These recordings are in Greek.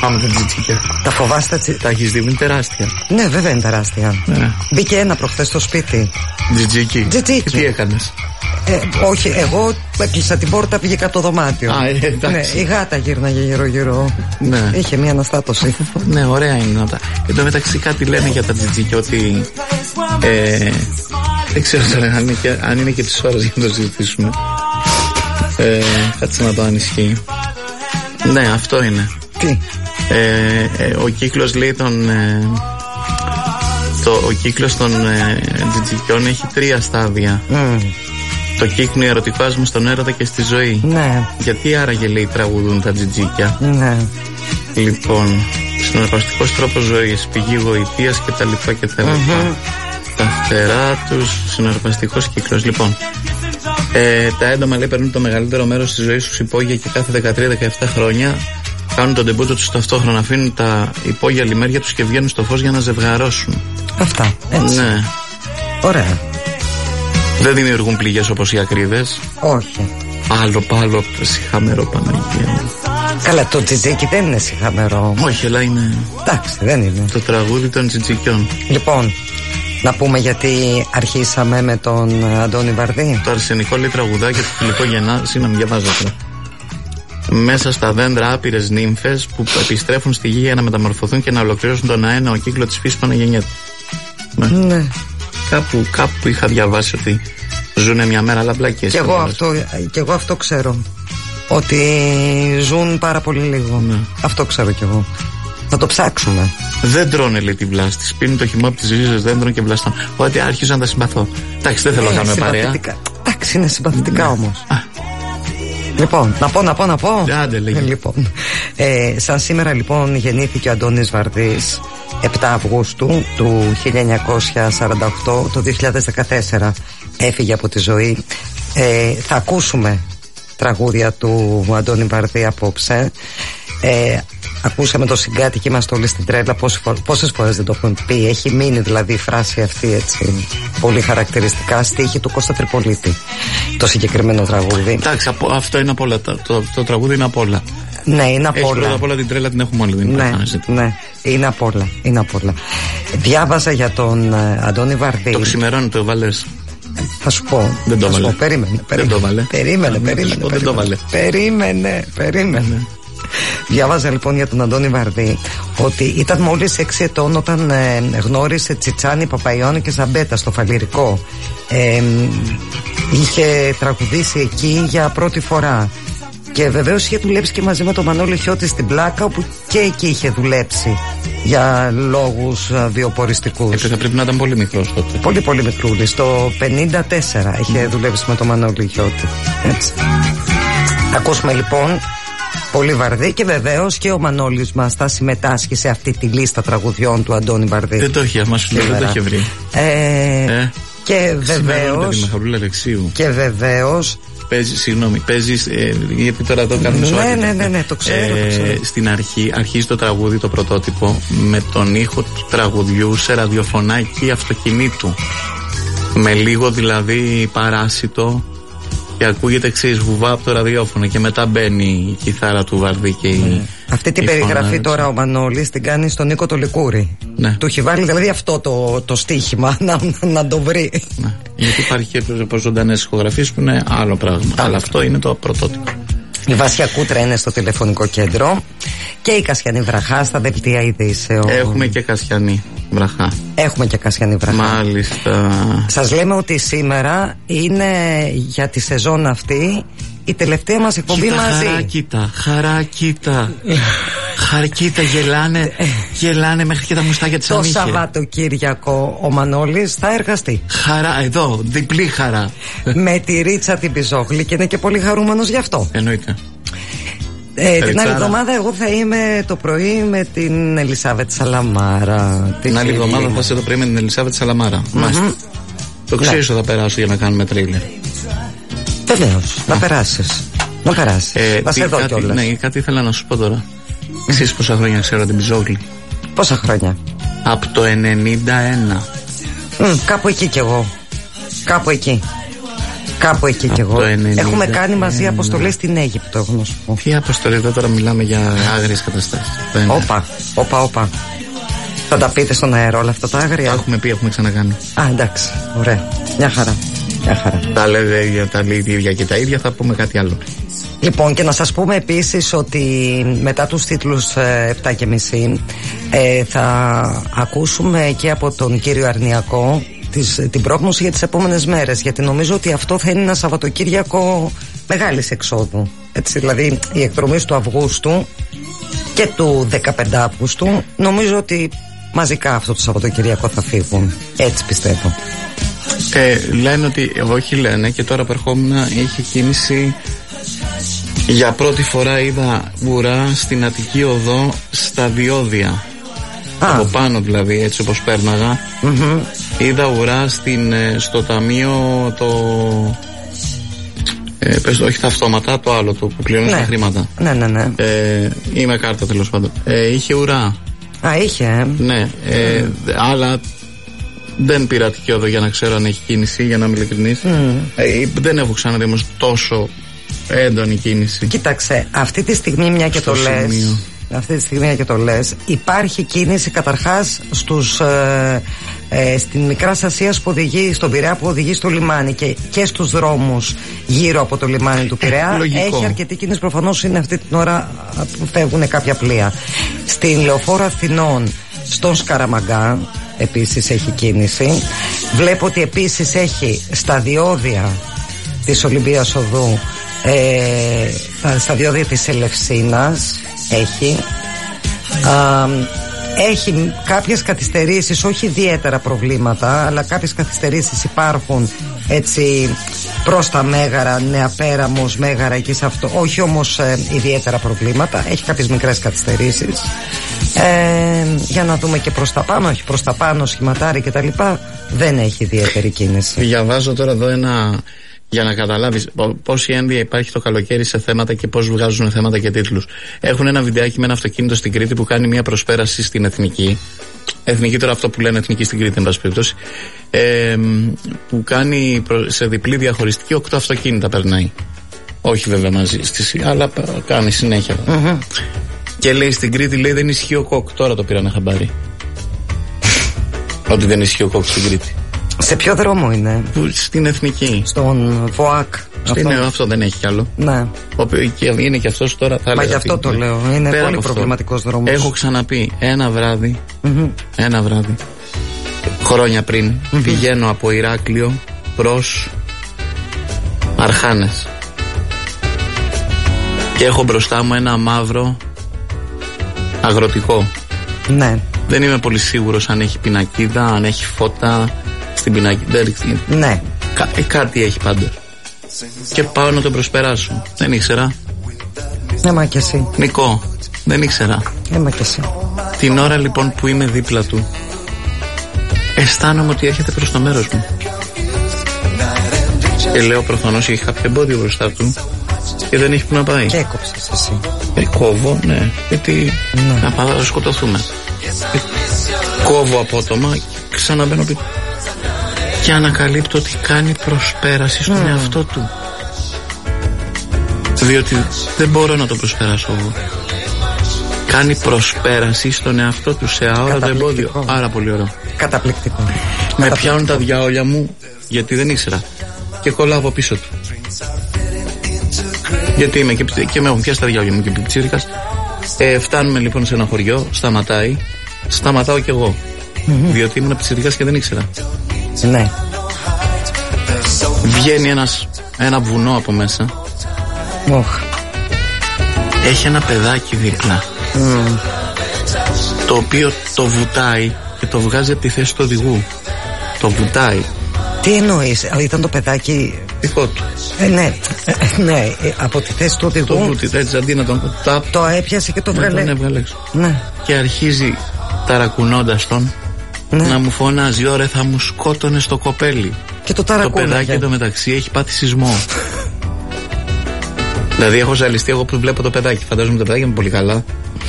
φοβάμαι τα τζιτζίκια. Τα φοβάστε Τα έχεις δει, είναι τεράστια. Ναι, βέβαια είναι τεράστια. Ναι. Μπήκε ένα προχθές στο σπίτι. Τζιτζίκι. Τζιτζίκι. Τι έκανες? Όχι, εγώ έκλεισα την πόρτα, πήγε κάτω το δωμάτιο. Ναι, η γάτα γύρναγε γύρω-γύρω. Ναι. Είχε μια αναστάτωση. Ναι, ωραία είναι. Εν τω μεταξύ κάτι λένε για τα τζιτζίκια ότι. Δεν ξέρω αν είναι και τις ώρες για να το συζητήσουμε. Κάτσε να το ανισχύει. Ναι, αυτό είναι. Τι? Ο κύκλος λέει ο κύκλος των τζιτζικιών έχει 3 στάδια. Το κύκνο ερωτικό άσμα στον έρωτα και στη ζωή. Ναι. Γιατί άραγε λέει τραγουδούν τα τζιτζίκια? Ναι. Λοιπόν, συναρπαστικός τρόπος ζωής, πηγή γοητείας κτλ. Τα φτερά τους, συναρπαστικός κύκλος. Λοιπόν, τα έντομα λέει παίρνουν το μεγαλύτερο μέρος της ζωής τους υπόγεια και κάθε 13-17 χρόνια κάνουν τον ντεμπούτο τους ταυτόχρονα. Αφήνουν τα υπόγεια λιμέρια τους και βγαίνουν στο φως για να ζευγαρώσουν. Αυτά, έτσι. Ναι. Ωραία. Δεν δημιουργούν πληγές όπως οι ακρίδες. Όχι. Άλλο σιχαμερό, Παναγία. Καλά, το τζιτζίκι δεν είναι σιχαμερό. Όχι, αλλά είναι. Εντάξει, δεν είναι. Το τραγούδι των τζιτζικιών. Λοιπόν, να πούμε γιατί αρχίσαμε με τον Αντώνη Βαρδί. Το αρσενικό λέει τραγουδάκι του Φιλικό Γεννά. Συγγνώμη, διαβάζω τώρα. Μέσα στα δέντρα άπειρες νύμφες που επιστρέφουν στη γη για να μεταμορφωθούν και να ολοκληρώσουν τον αέναο κύκλο της φύσης Παναγεννιέται. Ναι. Κάπου είχα διαβάσει ότι ζουνε μια μέρα, αλλά πλακές. Και εγώ αυτό ξέρω. Ότι ζουν πάρα πολύ λίγο. Ναι. Αυτό ξέρω κι εγώ. Θα το ψάξουμε. Δεν τρώνε λέει την βλάστη. Σπίνουν το χυμό από τις ρίζες δέντρων και βλαστών. Ότι άρχισα να τα συμπαθώ. Εντάξει, δεν θέλω να κάνουμε παρέα. Εντάξει, είναι συμπαθητικά όμως. Λοιπόν, να πω. Άντε, λοιπόν, σαν σήμερα λοιπόν γεννήθηκε ο Αντώνης Βαρδής 7 Αυγούστου του 1948. Το 2014 έφυγε από τη ζωή. Θα ακούσουμε τραγούδια του Αντώνη Βαρδή απόψε. Ακούσαμε το συγκάτη και είμαστε όλοι στην τρέλα. Πόσες φορές δεν το έχουμε πει? Έχει μείνει δηλαδή η φράση αυτή έτσι πολύ χαρακτηριστικά. Στίχη του Κώστα Τριπολίτη το συγκεκριμένο τραγούδι. Εντάξει, αυτό είναι απ' όλα. Το τραγούδι είναι απ' όλα. Ναι, είναι απ' όλα. Πρώτα απ' όλα την τρέλα την έχουμε όλοι. Ναι, είναι απ' όλα. Διάβαζα για τον Αντώνη Βαρδί. Το ξημερώνει το βάλες. Θα σου πω. Δεν το βάλε. Περίμενε. Διάβαζα λοιπόν για τον Αντώνη Βαρδί ότι ήταν μόλις 6 ετών όταν γνώρισε Τσιτσάνη, Παπαϊόνι και Ζαμπέτα στο Φαλιρικό. Είχε τραγουδήσει εκεί για πρώτη φορά. Και βεβαίως είχε δουλέψει και μαζί με τον Μανώλη Χιώτη στην Πλάκα, όπου και εκεί είχε δουλέψει για λόγους βιοποριστικούς. Θα πρέπει να ήταν πολύ μικρός τότε. Πολύ μικρούλης. Το 54 είχε δουλέψει με τον Μανώλη Χιώτη. Έτσι. Ακούσουμε λοιπόν πολύ Βαρδί και βεβαίως και ο Μανώλης μας θα συμμετάσχει σε αυτή τη λίστα τραγουδιών του Αντώνη Βαρδί. Δεν το έχει, μας λέει, δεν το έχει βρει. Και βεβαίως παίζεις γιατί τώρα το κάνουμε ναι, το ξέρω. Στην αρχή αρχίζει το τραγούδι, το πρωτότυπο, με τον ήχο του τραγουδιού σε ραδιοφωνάκι αυτοκινήτου, με λίγο δηλαδή παράσιτο, και ακούγεται εξής βουβά από το ραδιόφωνο, και μετά μπαίνει η κιθάρα του Βαρδί και αυτή την περιγραφή τώρα ο Μανώλης την κάνει στον Νίκο το Λικούρη. Ναι. Του έχει βάλει δηλαδή αυτό το στίχημα να το βρει. Ναι. Γιατί υπάρχει και ζωντανές ηχογραφίες που είναι άλλο πράγμα. Αλλά αυτό είναι το πρωτότυπο. Η Βάσια Κούτρα είναι στο τηλεφωνικό κέντρο και η Κασιανή Βραχά στα δελτία ειδήσεων. Έχουμε και Κασιανή Βραχά. Μάλιστα. Σας λέμε ότι σήμερα είναι για τη σεζόν αυτή η τελευταία μας εκπομπή μαζί. Χαρκίτα, γελάνε μέχρι και τα μουστάκια της ανήχε. Το Σαββατοκύριακο ο Μανώλης θα εργαστεί. Χαρά, εδώ, διπλή χαρά. Με τη Ρίτσα την Πιζόγλη, και είναι και πολύ χαρούμενος γι' αυτό. Εννοείται. Την άλλη εβδομάδα εγώ θα είμαι το πρωί με την Ελισάβετ Σαλαμάρα. Την άλλη εβδομάδα θα είσαι το πρωί με την Ελισάβετ Σαλαμάρα. Το ξέρεις ότι θα περάσω για να κάνουμε τρέιλερ. Βεβαίως, να περάσεις. Να σε δω κιόλας. Ναι, κάτι ήθελα να σου πω τώρα. Ξέρεις πόσα χρόνια ξέρω την Πιζόγλη? Πόσα χρόνια? Από το 91. Κάπου εκεί κι εγώ. Κάπου εκεί. Κάπου εκεί κι εγώ. Έχουμε κάνει μαζί αποστολές στην Αίγυπτο, έχω να σου πω. Τι αποστολή, εδώ τώρα μιλάμε για άγριες καταστάσεις. Όπα. Θα τα πείτε στον αέρα όλα αυτά τα άγρια? Τα έχουμε πει, έχουμε ξανακάνει. Εντάξει, ωραία. Μια χαρά. Τα λέτε τα ίδια και τα ίδια, θα πούμε κάτι άλλο. Λοιπόν, και να σας πούμε επίσης ότι μετά τους τίτλους 7:30 θα ακούσουμε και από τον κύριο Αρνιακό την πρόγνωση για τις επόμενες μέρες, γιατί νομίζω ότι αυτό θα είναι ένα Σαββατοκύριακο μεγάλης εξόδου. Έτσι, δηλαδή οι εκδρομές του Αυγούστου και του 15 Αυγούστου νομίζω ότι μαζικά αυτό το Σαββατοκυριακό θα φύγουν. Έτσι πιστεύω. Λένε ότι, όχι λένε, και τώρα περχόμουν, είχε κίνηση. Για πρώτη φορά είδα ουρά στην Αττική Οδό στα διόδια. Από πάνω δηλαδή, έτσι όπως πέρναγα. Είδα ουρά στο ταμείο όχι τα αυτόματα, το άλλο, το που πληρώνεις τα χρήματα. Ναι. Ή με κάρτα, τέλος πάντων. Είχε ουρά. Είχε. Ναι, αλλά δεν πήρα Αττική Οδό για να ξέρω αν έχει κίνηση, για να είμαι ειλικρινής. Δεν έχω ξαναδεί όμως τόσο έντονη κίνηση. Κοίταξε, αυτή τη στιγμή μια και το λες, αυτή τη στιγμή και το λες, υπάρχει κίνηση καταρχάς στην Μικράς Ασίας που οδηγεί στον Πειραιά, που οδηγεί στο λιμάνι, και στους δρόμους γύρω από το λιμάνι του Πειραιά. Έχει αρκετή κίνηση, προφανώς είναι αυτή την ώρα που φεύγουν κάποια πλοία. Στην Λεωφόρο Αθηνών, στον Σκαραμαγκά επίσης έχει κίνηση. Βλέπω ότι επίσης έχει στα διόδια της Ολυμπίας Οδού, στα διόδια της Ελευσίνας έχει κάποιες καθυστερήσεις, όχι ιδιαίτερα προβλήματα, αλλά κάποιες καθυστερήσεις υπάρχουν έτσι προς τα Μέγαρα, Νεαπέραμος, Μέγαρα, εκεί σε αυτό, όχι όμως ιδιαίτερα προβλήματα. Έχει κάποιες μικρές καθυστερήσεις. Για να δούμε και προς τα πάνω, όχι προς τα πάνω, σχηματάρι και τα λοιπά, δεν έχει ιδιαίτερη κίνηση. Διαβάζω τώρα εδώ για να καταλάβεις πόση ένδυα υπάρχει το καλοκαίρι σε θέματα και πώς βγάζουν θέματα και τίτλους. Έχουν ένα βιντεάκι με ένα αυτοκίνητο στην Κρήτη που κάνει μια προσπέραση στην Εθνική. Εθνική, τώρα αυτό που λένε Εθνική στην Κρήτη, εν πάση περιπτώσει. Που κάνει σε διπλή διαχωριστική 8 αυτοκίνητα περνάει. Όχι βέβαια μαζί αλλά κάνει συνέχεια. Και λέει στην Κρήτη, λέει, δεν ισχύει ο κοκ. Τώρα το πήρανε χαμπάρι. Ότι δεν ισχύει ο κοκ στην Κρήτη. Σε ποιο δρόμο είναι? Στην Εθνική. Στον ΒΟΑΚ. Αυτό δεν έχει κι άλλο. Ναι. Είναι και αυτός τώρα. Μα γι' αυτό το λέω. Είναι πολύ προβληματικός δρόμος. Έχω ξαναπεί ένα βράδυ, χρόνια πριν, πηγαίνω από Ηράκλειο προς Αρχάνες και έχω μπροστά μου ένα μαύρο αγροτικό. Ναι. Δεν είμαι πολύ σίγουρος αν έχει πινακίδα, αν έχει φώτα στην πινακίδα. Ναι. Κάτι έχει πάντως. Και πάω να τον προσπεράσω. Δεν ήξερα. Έμα κι εσύ. Νικό, δεν ήξερα. Έμα κι εσύ. Την ώρα λοιπόν που είμαι δίπλα του, αισθάνομαι ότι έρχεται προς το μέρος μου. Και λέω προφανώς έχει κάποιο εμπόδιο μπροστά του και δεν έχει που να πάει. Και έκοψες εσύ. Κόβω, ναι. Γιατί να πάμε να σκοτωθούμε. Κόβω απότομα και ξαναμπαίνω πίσω. Και ανακαλύπτω ότι κάνει προσπέραση στον εαυτό του. Διότι δεν μπορώ να το προσπεράσω εγώ. Κάνει προσπέραση στον εαυτό του σε αόρατο εμπόδιο. Πάρα πολύ ωραίο. Καταπληκτικό. Με πιάνουν τα διάολια μου, γιατί δεν ήξερα, και κολλάω από πίσω του. Γιατί είμαι και με έχουν πιάσει τα διάολια μου και πιτσίρικας. Φτάνουμε λοιπόν σε ένα χωριό, σταματάω κι εγώ. Διότι ήμουν πιτσίρικας και δεν ήξερα. Ναι. Βγαίνει ένα βουνό από μέσα. Έχει ένα παιδάκι δίπλα, το οποίο το βουτάει και το βγάζει από τη θέση του οδηγού. Το βουτάει. Τι εννοείς? Ήταν το παιδάκι δικό του? Ναι, από τη θέση του οδηγού. Το βούτει έτσι, αντί να τον το έπιασε και το βγάλε. Τον έβγαλε έξω. Ναι. Και αρχίζει ταρακουνώντας τον να μου φωνάζει, ωραία, θα μου σκότωνε στο κοπέλι. Και το ταρακούναγε. Το παιδάκι εντωμεταξύ έχει πάθει σεισμό. Δηλαδή έχω ζαλιστεί εγώ που βλέπω το παιδάκι. Φαντάζομαι το παιδάκι είναι πολύ καλά.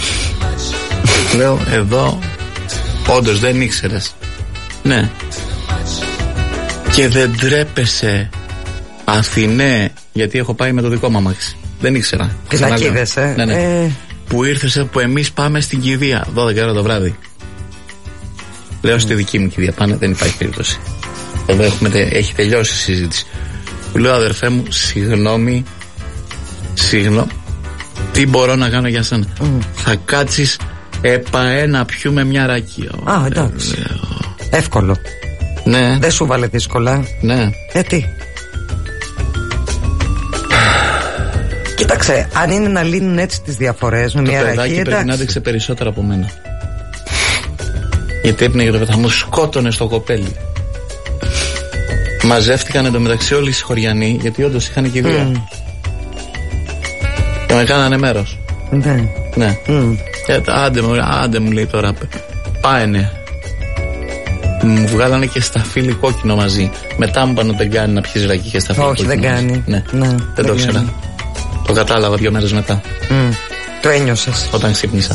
Λέω, εδώ όντως δεν ήξερες? Ναι. Και δεν τρέπεσαι Αθηνέ, γιατί έχω πάει με το δικό μου αμάξι. Δεν ήξερα. Πινακίδες, ναι. Που ήρθε που εμείς πάμε στην κηδεία 12 ώρα το βράδυ. Λέω στη δική μου κηδεία πάνε, δεν υπάρχει περίπτωση. Εδώ έχει τελειώσει η συζήτηση. Του λέω αδερφέ μου, συγγνώμη, τι μπορώ να κάνω για σένα? Θα κάτσεις να πιούμε μια ρακία. Εντάξει. Εύκολο. Ναι. Δεν σου βάλε δύσκολα. Ναι. Τι. Κοίταξε, αν είναι να λύνουν έτσι τις διαφορές με μια ρακία. Το παιδάκι πρέπει να άντεξε περισσότερο από μένα. Γιατί έπινε για το παιδί, θα μου σκότωνε στο κοπέλι. Μαζεύτηκαν εντωμεταξύ όλοι οι συγχωριανοί, γιατί όντως είχαν κηδεία. Και με κάνανε μέρος. Ναι. Άντε μου λέει τώρα, πάενε. Μου βγάλανε και σταφύλι κόκκινο μαζί. Μετά μου είπαν ότι δεν κάνει να πιεις ρακί και σταφύλι κόκκινο. Όχι, δεν κάνει. Ναι. Δεν το ήξερα. Το κατάλαβα 2 μέρες μετά. Το ένιωσες όταν ξύπνησα.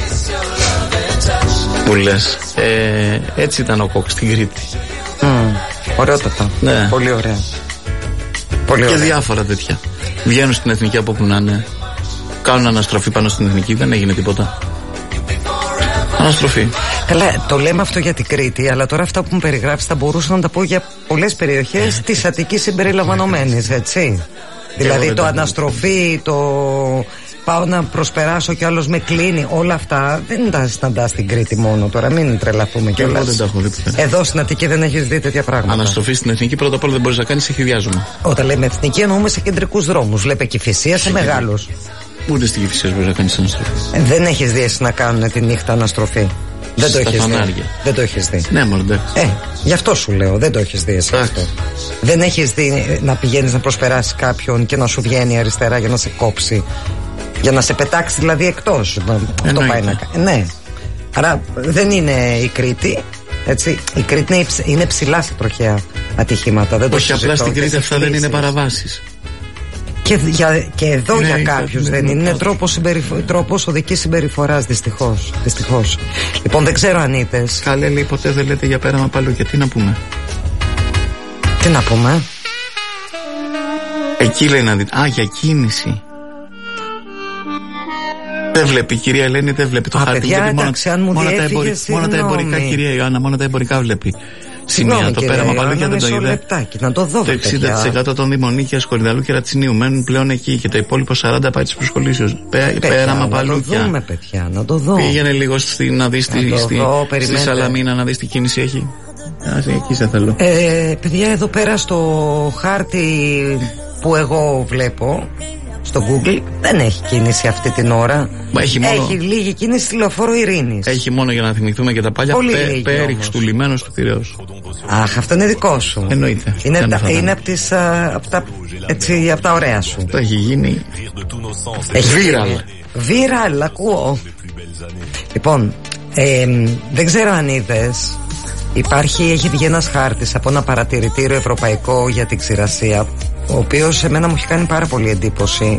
Που λες. Έτσι ήταν ο κόκκ στην Κρήτη. Ωραιότατα. Ναι. Πολύ ωραία. Και διάφορα τέτοια. Βγαίνουν στην εθνική από που να είναι. Κάνουν αναστροφή πάνω στην εθνική. Δεν έγινε τίποτα. Αναστροφή. Καλά, το λέμε αυτό για την Κρήτη, αλλά τώρα αυτά που μου περιγράφεις θα μπορούσα να τα πω για πολλές περιοχές της Αττικής συμπεριλαμβανομένης, έτσι. Δηλαδή το αναστροφή, το πάω να προσπεράσω κι άλλος με κλείνει, όλα αυτά δεν τα συναντάς στην Κρήτη μόνο τώρα, μην τρελαθούμε κιόλας. Εγώ δεν τα έχω δει πουθενά. Εδώ στην Αττική δεν έχεις δει τέτοια πράγματα. Αναστροφή στην εθνική πρώτα απ' όλα δεν μπορείς να κάνεις, εχειδιάζουμε. Όταν λέμε εθνική εννοούμε σε κεντρικούς δρόμους, βλέπε Κηφισία σε μεγάλους. Ούτε στην Κηφισία μπορείς να κάνεις αναστροφή. Δεν έχεις δει εσύ να κάνουν τη νύχτα αναστροφή. Δεν το έχεις δει. Δεν το έχεις δει. Ναι, μόνο εντάξει. Γι' αυτό σου λέω, δεν το έχεις δει εσύ αυτό. Δεν έχεις δει να πηγαίνεις να προσπεράσεις κάποιον και να σου βγαίνει αριστερά για να σε κόψει. Για να σε πετάξει δηλαδή εκτός. Αυτό πάει να κάνει. Ναι. Άρα δεν είναι η Κρήτη. Έτσι. Η Κρήτη είναι ψηλά σε τροχαία ατυχήματα. Δεν το όχι, απλά στην Κρήτη αυτά δεν είναι παραβάσεις. Και εδώ για κάποιους δεν είναι. Είναι τρόπος οδικής συμπεριφοράς, δυστυχώς. Λοιπόν, δεν ξέρω αν είδες. Καλέ, λέει, ποτέ δεν λέτε για πέραμα παλούκια. Τι να πούμε? Τι να πούμε? Εκεί λέει να δείτε. Για κίνηση. Δεν βλέπει η κυρία Ελένη, δεν βλέπει το χάρτη. Παιδιά, εντάξει, αν μου διέφυγες, μόνο τα εμπορικά, κυρία Ιωάννα, μόνο τα εμπορικά βλέπει. Σημεία, το πέραμα παλούκια δεν το είδε. Να το δω, το 60% των Δήμων Νίκαιας, Κορυδαλού και Ρατσινίου μένουν πλέον εκεί και το υπόλοιπο 40% πάει της προσκολήσεως. Πέραμα παλούκια. Να το δούμε, παιδιά, να το δω. Πήγαινε λίγο να δεις στη Σαλαμίνα, να δεις τι κίνηση έχει. Εκεί σε θέλω. Παιδιά, εδώ πέρα στο χάρτη που εγώ βλέπω στο Google δεν έχει κίνηση αυτή την ώρα. Έχει λίγη κίνηση στη Λεωφόρο Ειρήνης. Έχει μόνο, για να θυμηθούμε και τα παλιά, Πέριξ του λιμένου του Πειραιώς. Αχ, αυτό είναι δικό σου. Εννοείται. Είναι από τα ωραία σου. Το έχει γίνει viral, ακούω. Λοιπόν, δεν ξέρω αν είδες, έχει βγει ένας χάρτης από ένα παρατηρητήριο ευρωπαϊκό για την ξηρασία, ο οποίος εμένα μου έχει κάνει πάρα πολύ εντύπωση.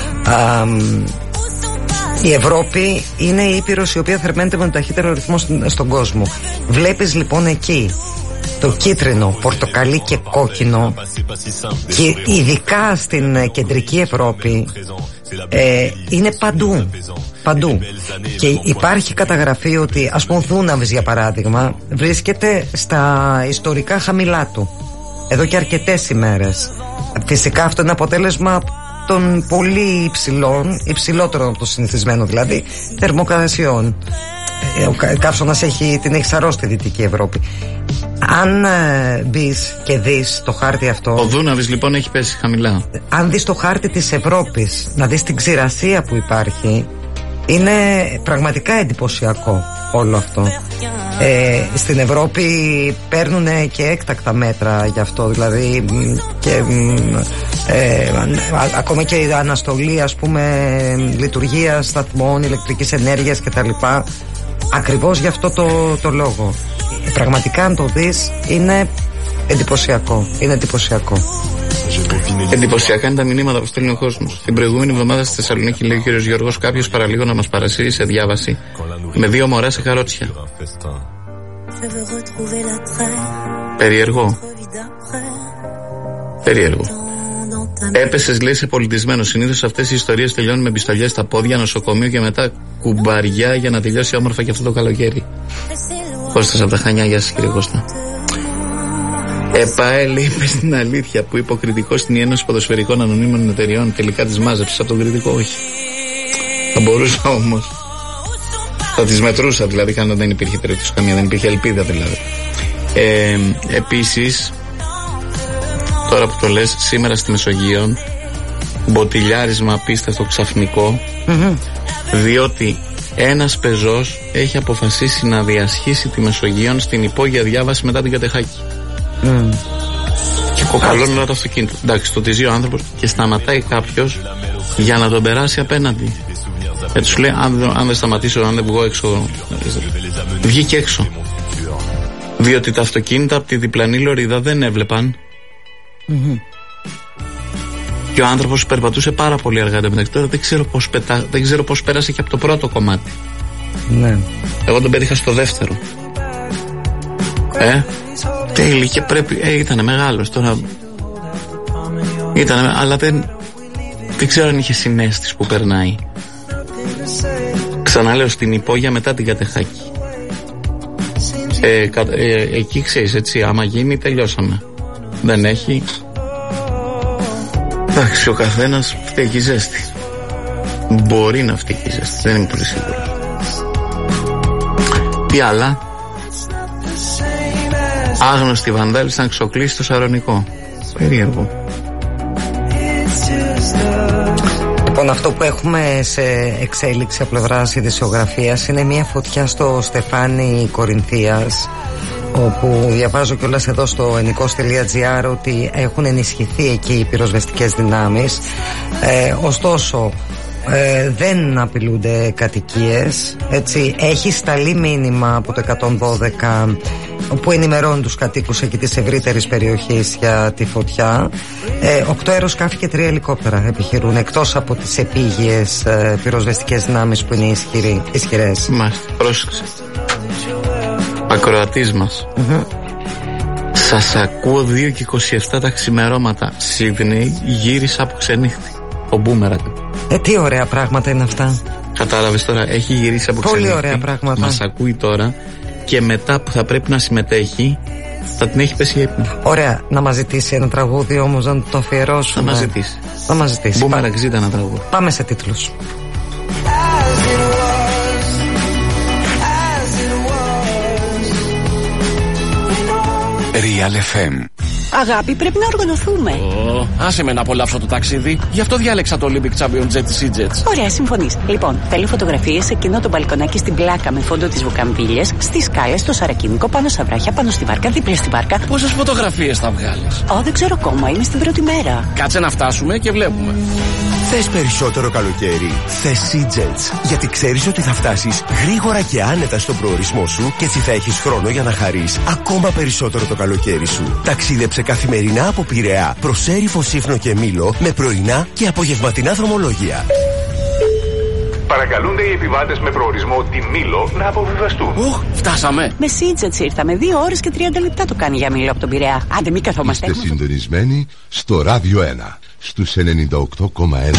Η Ευρώπη είναι η ήπειρος η οποία θερμαίνεται με τον ταχύτερο ρυθμό στον κόσμο. Βλέπεις λοιπόν εκεί το κίτρινο, πορτοκαλί και κόκκινο, και ειδικά στην κεντρική Ευρώπη είναι παντού. Και υπάρχει καταγραφή ότι, ας πούμε, ο Δούναβης για παράδειγμα βρίσκεται στα ιστορικά χαμηλά του εδώ και αρκετές ημέρες. Φυσικά αυτό είναι αποτέλεσμα των πολύ υψηλότερων από το συνηθισμένο δηλαδή θερμοκρασιών. Ο καύσωνας την έχει σαρώσει στη Δυτική Ευρώπη. Αν μπεις και δεις το χάρτη αυτό, ο Δούναβης λοιπόν έχει πέσει χαμηλά. Αν δεις το χάρτη της Ευρώπης, να δεις την ξηρασία που υπάρχει, είναι πραγματικά εντυπωσιακό όλο αυτό. Στην Ευρώπη παίρνουν και έκτακτα μέτρα γι' αυτό, δηλαδή και ακόμα και η αναστολή, ας πούμε, λειτουργίας σταθμών ηλεκτρικής ενέργειας κτλ. Ακριβώς γι' αυτό το λόγο. Πραγματικά αν το δεις είναι εντυπωσιακό. Εντυπωσιακά είναι τα μηνύματα που στέλνει ο κόσμος. Την προηγούμενη εβδομάδα στη Θεσσαλονίκη, λέει ο κύριος Γιώργος, κάποιος παραλίγο να μας παρασύρει σε διάβαση με 2 μωρά σε καρότσια. Περίεργο. Έπεσες, λέει, σε πολιτισμένο. Συνήθως αυτές οι ιστορίες τελειώνουν με πιστολιές στα πόδια, νοσοκομείο και μετά κουμπαριά για να τελειώσει όμορφα και αυτό το καλοκαίρι. Κώστας από τα Χανιά, γεια σας κύριε Κώστα. ΕΠΑΕΛ είπε την αλήθεια που είπε ο κριτικός στην Ένωση Ποδοσφαιρικών Ανωνύμων Εταιριών. Τελικά τις μάζεψες από τον κριτικό? Όχι. Θα μπορούσα όμως. Θα τις μετρούσα δηλαδή, αν δεν υπήρχε περίπτωση καμία, δεν υπήρχε ελπίδα δηλαδή. Επίσης, τώρα που το λες, σήμερα στη Μεσογείο μποτιλιάρισμα απίστευτο ξαφνικό, διότι ένας πεζός έχει αποφασίσει να διασχίσει τη Μεσογείο στην υπόγεια διάβαση μετά την Κατεχάκη. Και κοκαλώνει όλα το αυτοκίνητο. Εντάξει, το τυζεί ο άνθρωπος και σταματάει κάποιος για να τον περάσει απέναντι. Έτσι σου λέει, αν δεν σταματήσω, αν δεν βγω έξω, βγήκε έξω. Διότι τα αυτοκίνητα από τη διπλανή λωρίδα δεν έβλεπαν. Και ο άνθρωπος περπατούσε πάρα πολύ αργά. Τώρα δεν ξέρω πώς πέρασε και από το πρώτο κομμάτι. Ναι. Εγώ τον πέτυχα στο δεύτερο. Τέλει και πρέπει. Ήτανε μεγάλος τώρα. Αλλά δεν ξέρω αν είχε συναίσθηση που περνάει. Ξαναλέω, στην υπόγεια μετά την Κατεχάκη. Εκεί ξέρεις, έτσι, άμα γίνει τελειώσαμε. Δεν έχει. Εντάξει, ο καθένας φταίει ζέστη. Μπορεί να φταίει ζέστη, δεν είμαι πολύ σίγουρος. Τι άλλα? Άγνωστοι βανδάλισαν ξοκλήσει στο Σαρονικό. Περίεργο. Λοιπόν, αυτό που έχουμε σε εξέλιξη από πλευράς ειδησιογραφίας είναι μια φωτιά στο Στεφάνι Κορινθίας, όπου διαβάζω κιόλας εδώ στο ενικός.gr ότι έχουν ενισχυθεί εκεί οι πυροσβεστικές δυνάμεις. Ωστόσο δεν απειλούνται κατοικίες, έτσι. Έχει σταλεί μήνυμα από το 112 που ενημερώνει τους κατοίκους εκεί της ευρύτερης περιοχής για τη φωτιά. 8 αεροσκάφη και 3 ελικόπτερα επιχειρούν, εκτός από τις επίγειες πυροσβεστικές δυνάμεις που είναι ισχυρές. Μάλιστα, πρόσεξε. Ακροατής μας. Σας ακούω 2 και 27 τα ξημερώματα. Σίδνεϊ, γύρισα από ξενύχτη. Ο Μπούμεραγκ. Τι ωραία πράγματα είναι αυτά. Κατάλαβες τώρα, έχει γυρίσει από ξενύχτη. Πολύ ωραία πράγματα. Μας ακούει τώρα και μετά που θα πρέπει να συμμετέχει θα την έχει πέσει ύπνο. Ωραία, να μας ζητήσει ένα τραγούδι όμως να το αφιερώσουμε. Θα μας ζητήσει. Μπούμεραγκ, ζήτα ένα τραγούδι. Πάμε σε τίτλους. Real FM. Αγάπη, πρέπει να οργανωθούμε. Άσε με να απολαύσω το ταξίδι. Γι' αυτό διάλεξα το Olympic Champion Jet της EasyJet. Ωραία, συμφωνείς. Λοιπόν, θέλω φωτογραφίες σε εκείνο το μπαλκονάκι στην πλάκα με φόντο τις βουκαμβίλιες, στις σκάλες, στο Σαρακίνικο, πάνω στα βράχια, πάνω στη βάρκα, δίπλα στη βάρκα. Πόσες φωτογραφίες θα βγάλεις? Δεν ξέρω ακόμα, είναι στην πρώτη μέρα. Κάτσε να φτάσουμε και βλέπουμε. Θες περισσότερο καλοκαίρι? Θες EasyJet. Γιατί ξέρεις ότι θα φτάσεις γρήγορα και άνετα στον προορισμό σου και έτσι θα έχεις χρόνο για να χαρείς ακόμα περισσότερο το καλοκαίρι σου. Ταξίδεψε καθημερινά από Πειραιά προς Έριφο, Σύφνο και Μήλο με πρωινά και απογευματινά δρομολόγια. Παρακαλούνται οι επιβάτες με προορισμό τη Μήλο να αποβιβαστούν. Φτάσαμε. Με EasyJet ήρθαμε. 2 ώρες και 30 λεπτά το κάνει για Μήλο από τον Πειραιά. Άντε, μην καθόμαστε. Είστε συντονισμένοι στο Ράδιο 1 στους 98,1.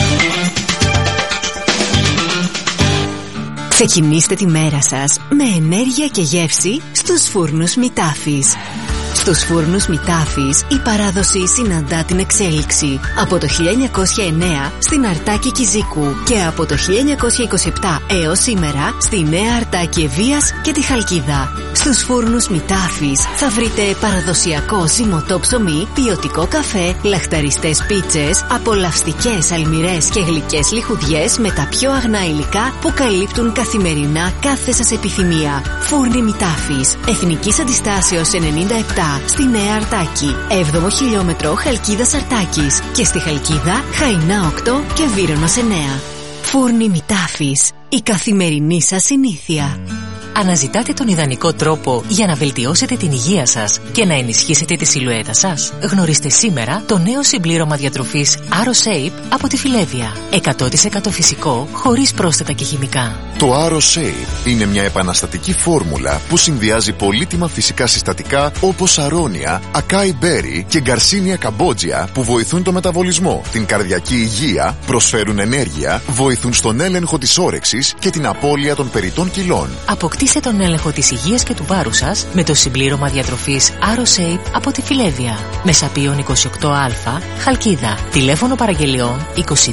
Ξεκινήστε τη μέρα σας με ενέργεια και γεύση στους φούρνους Μητάφης. Στους φούρνους Μητάφης η παράδοση συναντά την εξέλιξη. Από το 1909 στην Αρτάκη Κιζίκου και από το 1927 έως σήμερα στη Νέα Αρτάκη Ευβοίας και τη Χαλκίδα. Στους φούρνους Μητάφης θα βρείτε παραδοσιακό ζυμωτό ψωμί, ποιοτικό καφέ, λαχταριστές πίτσες, απολαυστικές αλμυρές και γλυκές λιχουδιές με τα πιο αγνά υλικά που καλύπτουν καθημερινά κάθε σας επιθυμία. Φούρνοι Μητάφης, Εθνικής Αντιστάσεως 97 στη Νέα Αρτάκη, 7ο χιλιόμετρο Χαλκίδας Αρτάκης και στη Χαλκίδα Χαϊνά 8 και Βύρωνος 9. Φούρνοι Μητάφης, η καθημερινή σας συνήθεια. Αναζητάτε τον ιδανικό τρόπο για να βελτιώσετε την υγεία σας και να ενισχύσετε τη σιλουέτα σας? Γνωρίστε σήμερα το νέο συμπλήρωμα διατροφής AroShape από τη Φιλέδια. 100% φυσικό, χωρίς πρόσθετα και χημικά. Το AroShape είναι μια επαναστατική φόρμουλα που συνδυάζει πολύτιμα φυσικά συστατικά όπως αρώνια, ακάι μπέρι και γκαρσίνια καμπότζια που βοηθούν το μεταβολισμό, την καρδιακή υγεία, προσφέρουν ενέργεια, βοηθούν στον έλεγχο της όρεξης και την απώλεια των περιττών κιλών. Αποκτήστε τον έλεγχο της υγείας και του βάρους σας με το συμπλήρωμα διατροφής AroShape από τη Φιλέδια. Μεσαπίων 28α, Χαλκίδα. Τηλέφωνο παραγγελιών 22 210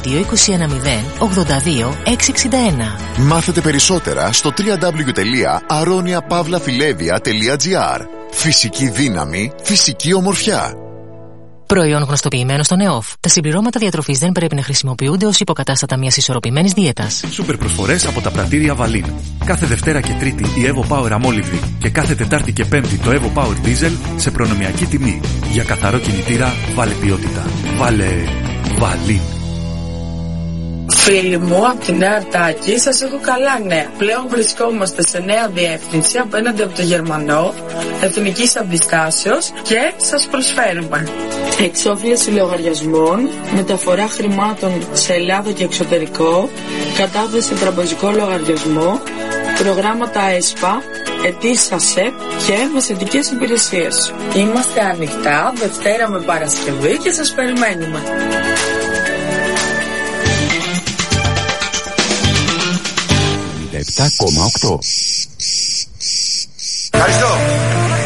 82 661. Μάθετε περισσότερα στο www.aroniapavlafilevia.gr. Φυσική δύναμη, φυσική ομορφιά. Προϊόν γνωστοποιημένο στον ΕΟΦ. Τα συμπληρώματα διατροφής δεν πρέπει να χρησιμοποιούνται ως υποκατάστατα μιας ισορροπημένης δίαιτας. Σούπερ προσφορές από τα πρατήρια Βαλίν. Κάθε Δευτέρα και Τρίτη η Evo Power αμόλυβδη και κάθε Τετάρτη και Πέμπτη το Evo Power Diesel σε προνομιακή τιμή. Για καθαρό κινητήρα, βάλε ποιότητα. Βάλε Βαλίν. Φίλοι μου, από τη Νέα Αρτάκη σας έχω καλά νέα. Πλέον βρισκόμαστε σε νέα διεύθυνση απέναντι από το Γερμανό, εθνικής αντιστάσεως και σας προσφέρουμε εξόφληση λογαριασμών, μεταφορά χρημάτων σε Ελλάδα και εξωτερικό, κατάθεση τραπεζικό λογαριασμό, προγράμματα ΕΣΠΑ, αιτήσεις ΑΣΕΠ και μεσαιτικές υπηρεσίες. Είμαστε ανοιχτά Δευτέρα με Παρασκευή και σας περιμένουμε. 7,8. Ευχαριστώ.